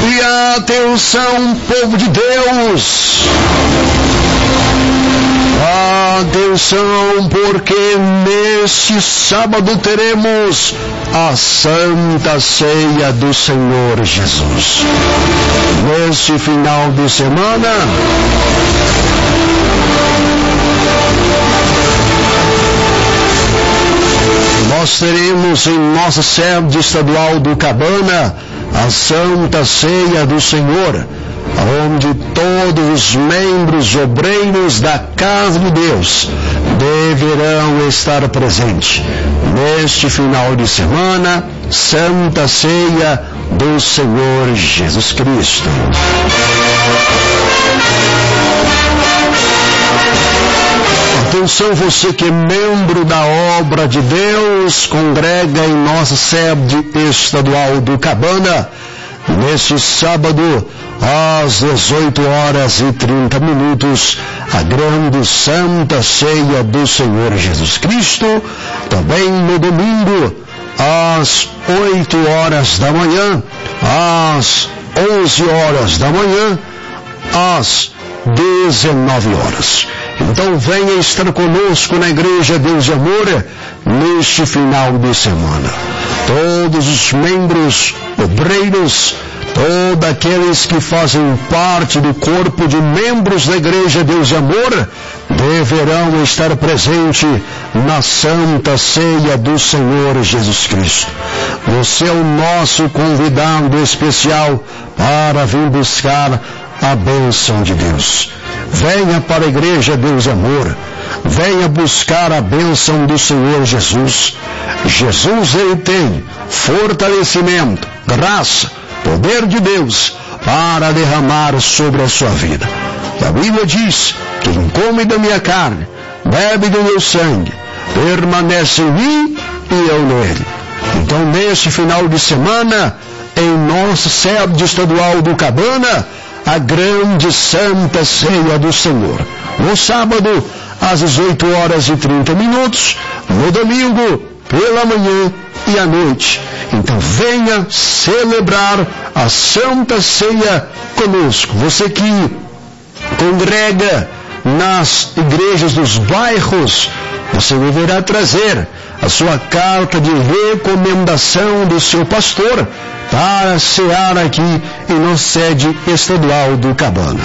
E atenção, povo de Deus! Atenção, porque neste sábado teremos a Santa Ceia do Senhor Jesus. Neste final de semana, nós teremos em nossa sede estadual do Cabana a Santa Ceia do Senhor, onde todos os membros obreiros da Casa de Deus deverão estar presentes. Neste final de semana, Santa Ceia do Senhor Jesus Cristo. Atenção, você que é membro da obra de Deus, congrega em nossa sede estadual do Cabana, neste sábado, às 18h30, a grande Santa Ceia do Senhor Jesus Cristo. Também no domingo, às 8h da manhã, às 11h da manhã, às 19h. Então venha estar conosco na Igreja Deus de Amor neste final de semana. Todos os membros, obreiros, todos aqueles que fazem parte do corpo de membros da Igreja Deus de Amor deverão estar presentes na Santa Ceia do Senhor Jesus Cristo. Você é o nosso convidado especial para vir buscar a bênção de Deus. Venha para a Igreja Deus Amor, venha buscar a bênção do Senhor Jesus. Jesus, ele tem fortalecimento, graça, poder de Deus para derramar sobre a sua vida. E a Bíblia diz: quem come da minha carne, bebe do meu sangue, permanece em mim e eu nele. Então, neste final de semana, em nossa sede estadual do Cabana, a grande Santa Ceia do Senhor. No sábado, às 18h30. No domingo, pela manhã e à noite. Então venha celebrar a Santa Ceia conosco. Você que congrega nas igrejas dos bairros, você deverá trazer a sua carta de recomendação do seu pastor para cear aqui em nossa sede estadual do Cabana.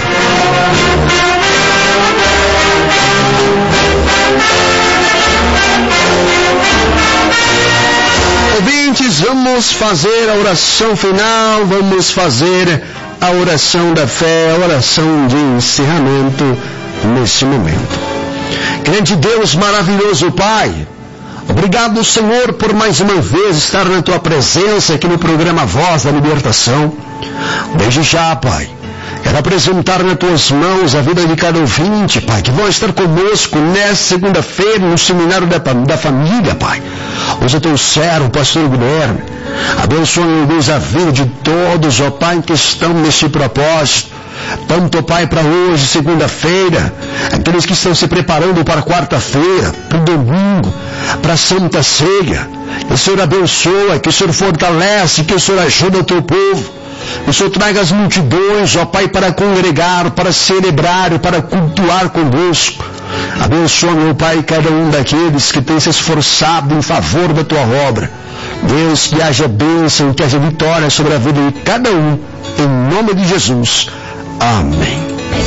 Ouvintes, vamos fazer a oração final, vamos fazer a oração da fé, a oração de encerramento nesse momento. Grande Deus, maravilhoso Pai, obrigado, Senhor, por mais uma vez estar na Tua presença aqui no programa Voz da Libertação. Desde já, Pai, quero apresentar nas Tuas mãos a vida de cada ouvinte, Pai, que vão estar conosco nesta segunda-feira no Seminário da Família, Pai. Usa o Teu servo, Pastor Guilherme. Abençoa, meu Deus, a vida de todos, ó Pai, que estão neste propósito. Tanto, ó Pai, para hoje, segunda-feira, aqueles que estão se preparando para quarta-feira, para o domingo, para a Santa Ceia. Que o Senhor abençoa, que o Senhor fortalece, que o Senhor ajuda o Teu povo. Que o Senhor traga as multidões, ó Pai, para congregar, para celebrar, para cultuar conosco. Abençoa, meu Pai, cada um daqueles que tem se esforçado em favor da Tua obra. Deus, que haja bênção, que haja vitória sobre a vida de cada um, em nome de Jesus. Amém.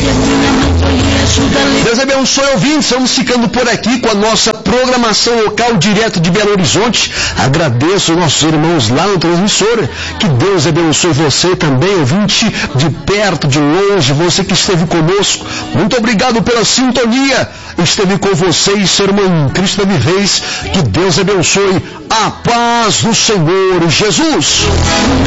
Deus abençoe, ouvintes. Estamos ficando por aqui com a nossa programação local direto de Belo Horizonte. Agradeço aos nossos irmãos lá no transmissor. Que Deus abençoe você também, ouvinte, de perto, de longe, você que esteve conosco. Muito obrigado pela sintonia. Esteve com vocês, seu irmão Cristo da Vivez. Que Deus abençoe. A paz do Senhor Jesus.